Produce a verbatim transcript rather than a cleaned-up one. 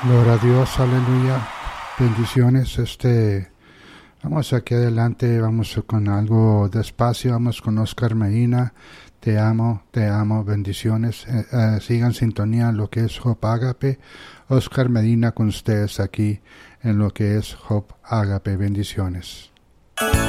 Gloria a Dios, aleluya, bendiciones. Este, vamos aquí adelante, vamos con algo despacio, vamos con Oscar Medina. Te amo, te amo, bendiciones. Eh, eh, sigan sintonía en lo que es Hope Agape. Oscar Medina con ustedes aquí en lo que es Hope Agape, bendiciones.